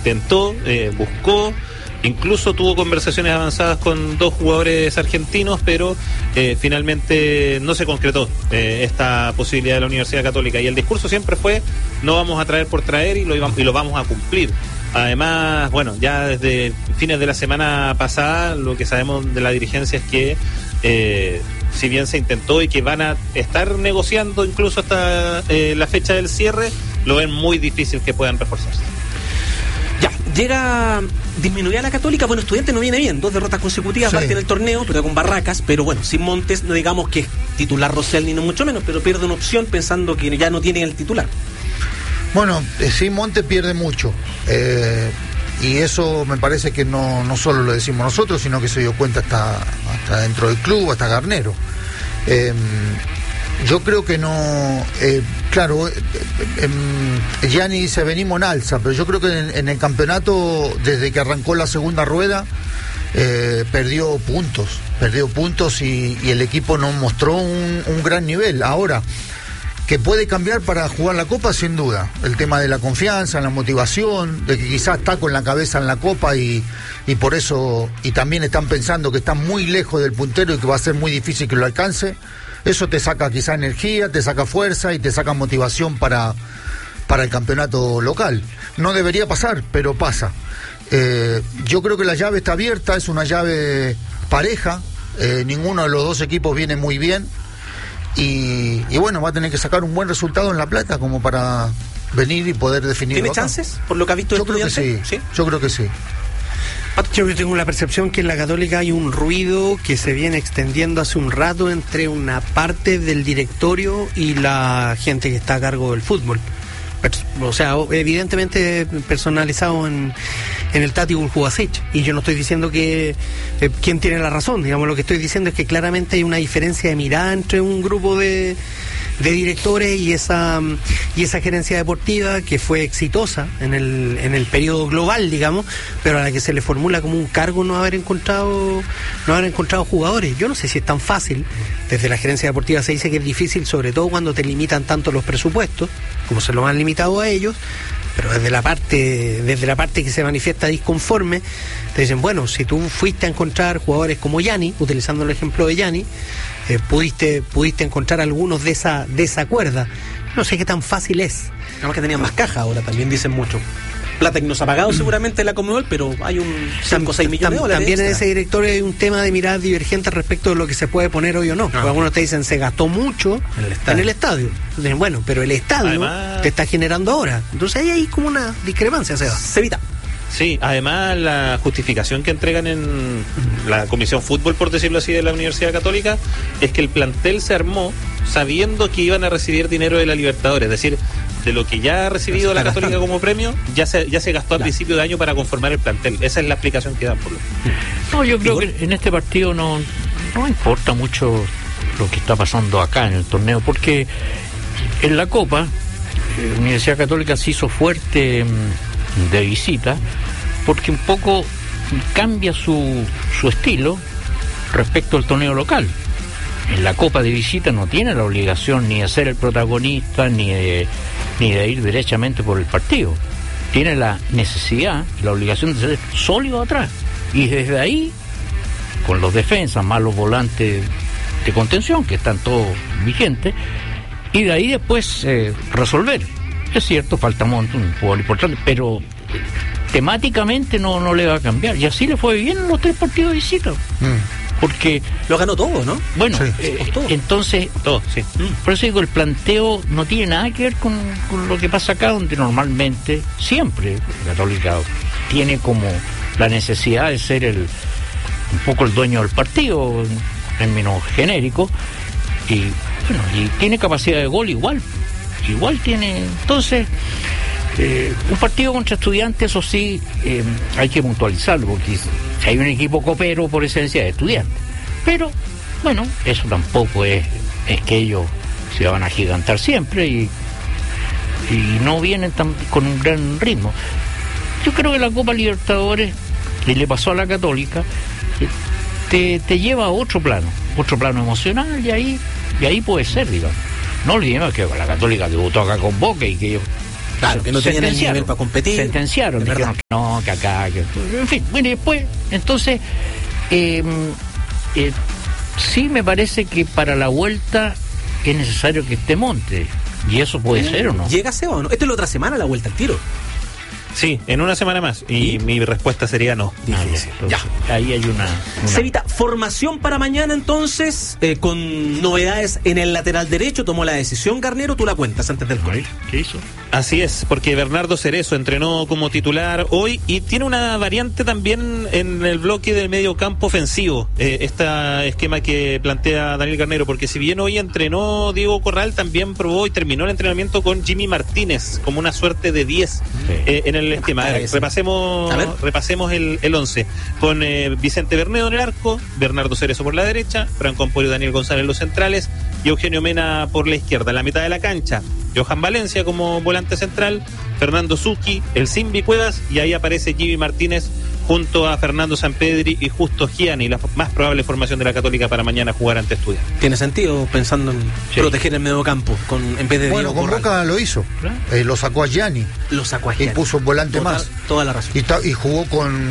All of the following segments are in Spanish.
intentó, buscó, incluso tuvo conversaciones avanzadas con 2 jugadores argentinos, pero finalmente no se concretó esta posibilidad de la Universidad Católica. Y el discurso siempre fue: no vamos a traer por traer y lo vamos a cumplir. Además, bueno, ya desde fines de la semana pasada lo que sabemos de la dirigencia es que si bien se intentó y que van a estar negociando incluso hasta la fecha del cierre, lo ven muy difícil que puedan reforzarse. Ya, llega disminuida la Católica. Bueno, Estudiantes no viene bien, 2 derrotas consecutivas, sí, parte en el torneo, pero con Barracas. Pero bueno, sin Montes, no digamos que es titular Rosell ni no mucho menos, pero pierde una opción pensando que ya no tienen el titular. Bueno, sin Montes pierde mucho, y eso me parece que no solo lo decimos nosotros, sino que se dio cuenta hasta dentro del club, hasta Garnero. Yo creo que no, claro, Gianni dice venimos en alza, pero yo creo que en el campeonato, desde que arrancó la segunda rueda, perdió puntos y el equipo no mostró un gran nivel. Ahora, que puede cambiar para jugar la Copa, sin duda. El tema de la confianza, la motivación, de que quizás está con la cabeza en la Copa y por eso, y también están pensando que está muy lejos del puntero y que va a ser muy difícil que lo alcance. Eso te saca quizá energía, te saca fuerza y te saca motivación para el campeonato local. No debería pasar, pero pasa. Yo creo que la llave está abierta, es una llave pareja, ninguno de los 2 equipos viene muy bien y bueno, va a tener que sacar un buen resultado en La Plata como para venir y poder definir. ¿Tiene chances, por lo que ha visto Estudiantes? Creo que sí, yo creo que sí. Yo tengo la percepción que en la Católica hay un ruido que se viene extendiendo hace un rato entre una parte del directorio y la gente que está a cargo del fútbol. O sea, evidentemente personalizado en el Tati Buljubasic. Y yo no estoy diciendo que quién tiene la razón, digamos, lo que estoy diciendo es que claramente hay una diferencia de mirada entre un grupo de directores y esa gerencia deportiva que fue exitosa en el periodo global, digamos, pero a la que se le formula como un cargo no haber encontrado jugadores. Yo no sé si es tan fácil. Desde la gerencia deportiva se dice que es difícil, sobre todo cuando te limitan tanto los presupuestos, como se lo han limitado a ellos. Pero desde la parte que se manifiesta disconforme, te dicen, bueno, si tú fuiste a encontrar jugadores como Gianni, utilizando el ejemplo de Gianni, pudiste encontrar algunos de esa cuerda. No sé qué tan fácil es. Además que tenían más caja ahora, también dicen mucho. Plata que nos ha pagado seguramente la Conmebol, pero hay un 5 o 6 millones de dólares. También en ese directorio hay un tema de miradas divergentes respecto de lo que se puede poner hoy o no. Porque algunos te dicen, se gastó mucho en el estadio. Entonces, bueno, pero el estadio además te está generando ahora. Entonces ahí hay como una discrepancia, se evita. Sí, además la justificación que entregan en la Comisión Fútbol, por decirlo así, de la Universidad Católica, es que el plantel se armó sabiendo que iban a recibir dinero de la Libertadores, es decir, de lo que ya ha recibido la Católica como premio, ya se gastó a principio de año para conformar el plantel. Esa es la explicación que dan por lo. No, yo creo que en este partido no importa mucho lo que está pasando acá en el torneo, porque en la Copa, la Universidad Católica se hizo fuerte de visita, porque un poco cambia su estilo respecto al torneo local. En la Copa de visita no tiene la obligación ni de ser el protagonista ni de ir derechamente por el partido. Tiene la necesidad y la obligación de ser sólido atrás, y desde ahí, con los defensas más los volantes de contención que están todos vigentes, y de ahí después resolver. Es cierto, falta un jugador importante, pero temáticamente no le va a cambiar. Y así le fue bien en los 3 partidos de visita. Porque lo ganó todo, ¿no? Bueno, entonces, todo, sí. Por eso digo, el planteo no tiene nada que ver con lo que pasa acá, donde normalmente, siempre, la Católica tiene como la necesidad de ser un poco el dueño del partido, en términos genéricos, y bueno, y tiene capacidad de gol igual tiene. Entonces, un partido contra Estudiantes, eso sí, hay que puntualizarlo, porque hay un equipo copero por esencia de Estudiantes, pero bueno, eso tampoco es que ellos se van a gigantar siempre y no vienen con un gran ritmo. Yo creo que la Copa Libertadores, que le pasó a la Católica, te lleva a otro plano emocional, y ahí puede ser, digamos. No olvidemos que la Católica debutó acá con Boca y que Claro, que no tenían el nivel para competir. Sentenciaron, es dijeron verdad. que no, que acá, que... En fin, bueno, y después, entonces, sí me parece que para la vuelta es necesario que esté Montes. ¿Y eso puede ser o no? ¿Llega Seba o no? Esto es la otra semana, la vuelta al tiro. Sí, en una semana más. Y mi respuesta sería no. Difícil. Entonces, ahí hay una... Cevita, formación para mañana entonces, con novedades en el lateral derecho. Tomó la decisión Garnero, tú la cuentas antes del gol. ¿Qué hizo? Así es, porque Bernardo Cerezo entrenó como titular hoy y tiene una variante también en el bloque del medio campo ofensivo, este esquema que plantea Daniel Garnero, porque si bien hoy entrenó Diego Corral, también probó y terminó el entrenamiento con Jimmy Martínez como una suerte de 10 en el esquema. Repasemos el 11 con Vicente Bernedo en el arco, Bernardo Cerezo por la derecha, Franco Ampuero y Daniel González en los centrales y Eugenio Mena por la izquierda. En la mitad de la cancha, Johan Valencia como volante central, Fernando Zucchi, el Simbi Cuevas, y ahí aparece Jimmy Martínez junto a Fernando Sampedri y Justo Gianni, la más probable formación de la Católica para mañana jugar ante Estudiantes. Tiene sentido pensando en proteger el medio campo en vez de Bueno, Diego con Corral. Boca lo hizo. Lo sacó a Gianni Lo sacó a y Gianni. puso un volante más. Toda la razón. Y jugó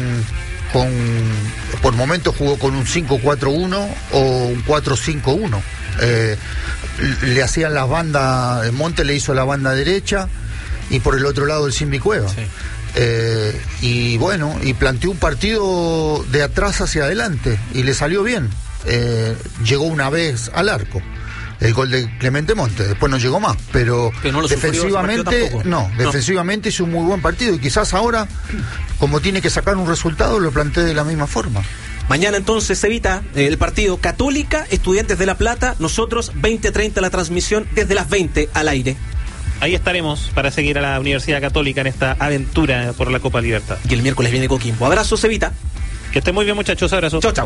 por momentos jugó con un 5-4-1 o un 4-5-1. Le hacían las bandas, Monte le hizo la banda derecha y por el otro lado el Simbi Cueva. Sí. Y bueno, y planteó un partido de atrás hacia adelante y le salió bien. Llegó una vez al arco el gol de Clemente Monte, después no llegó más, pero no lo defensivamente defensivamente hizo un muy buen partido y quizás ahora, como tiene que sacar un resultado, lo plantee de la misma forma. Mañana entonces, Cevita, el partido Católica, Estudiantes de La Plata, nosotros 20:30 la transmisión desde las 20 al aire. Ahí estaremos para seguir a la Universidad Católica en esta aventura por la Copa Libertad. Y el miércoles viene Coquimbo. Abrazo, Cevita. Que estén muy bien, muchachos, abrazo. Chau, chau.